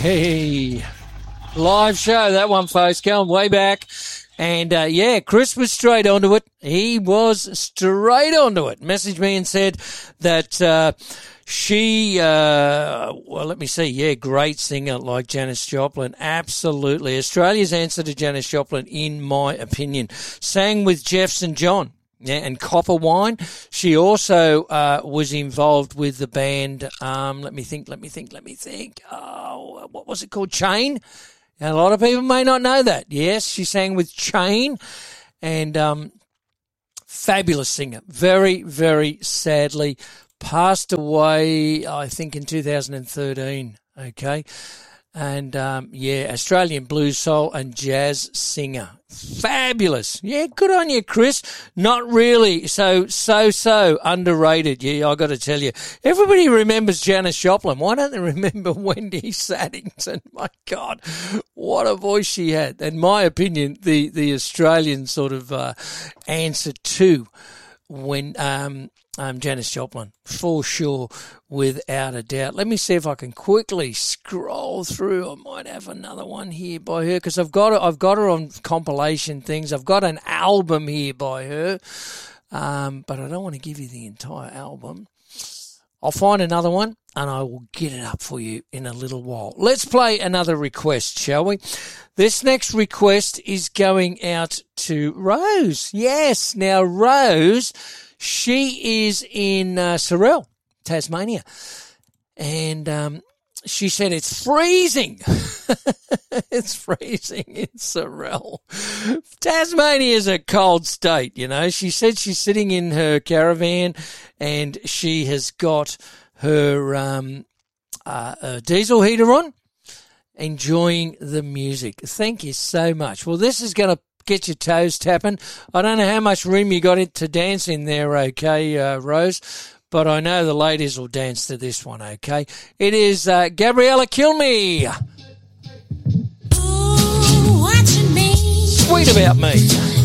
Hey, live show, that one, folks, going way back. And, Chris was straight onto it. He was straight onto it. Messaged me and said that she, great singer like Janis Joplin. Absolutely. Australia's answer to Janis Joplin, in my opinion. Sang with Jeff St. John. Yeah, and Copper Wine. She also was involved with the band, let me think. Oh, what was it called? Chain? And a lot of people may not know that. Yes, she sang with Chain, and fabulous singer. Very, very sadly passed away, I think, in 2013, okay? And, Australian blues, soul and jazz singer. Fabulous. Yeah, good on you, Chris. Not really so underrated. Yeah, I got to tell you. Everybody remembers Janis Joplin. Why don't they remember Wendy Saddington? My God, what a voice she had. In my opinion, the Australian sort of answer to when Janis Joplin, for sure, without a doubt. Let me see if I can quickly scroll through. I might have another one here by her, because I've got her on compilation things. I've got an album here by her, but I don't want to give you the entire album. I'll find another one and I will get it up for you in a little while. Let's play another request, shall we? This next request is going out to Rose. Yes, now Rose, she is in Sorell, Tasmania, and she said it's freezing. It's freezing in Sorell. Tasmania is a cold state, you know. She said she's sitting in her caravan and she has got her diesel heater on, enjoying the music. Thank you so much. Well, this is going to get your toes tapping. I don't know how much room you got to dance in there, okay, Rose, but I know the ladies will dance to this one, okay? It is Gabriella Kilme. Ooh, watching me. Sweet About Me.